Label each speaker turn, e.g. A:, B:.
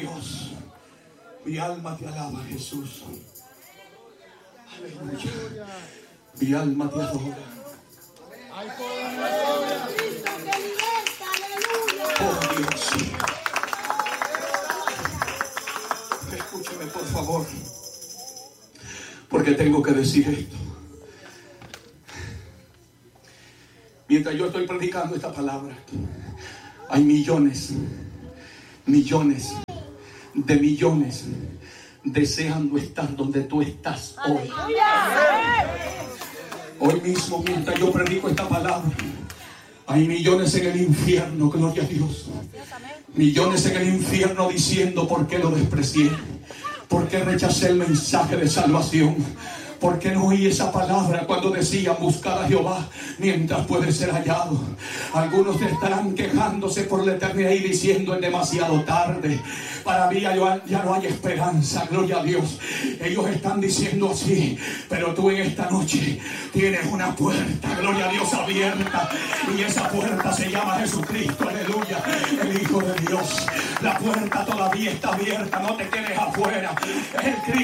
A: Dios. Mi alma te alaba, Jesús. Aleluya. Mi alma te adora. Oh Dios. Escúcheme por favor, porque tengo que decir esto. Mientras yo estoy predicando esta palabra, hay millones de millones deseando estar donde tú estás hoy. Hoy mismo, mientras yo predico esta palabra, hay millones en el infierno, gloria a Dios. Millones en el infierno diciendo: ¿por qué lo desprecié? ¿Por qué rechacé el mensaje de salvación? ¿Por qué no oí esa palabra cuando decían: buscar a Jehová mientras puede ser hallado? Algunos estarán quejándose por la eternidad y diciendo: es demasiado tarde. Para mí ya no hay esperanza, gloria a Dios. Ellos están diciendo así, pero tú en esta noche tienes una puerta, gloria a Dios, abierta. Y esa puerta se llama Jesucristo, aleluya, el Hijo de Dios. La puerta todavía está abierta, no te quedes afuera. Es el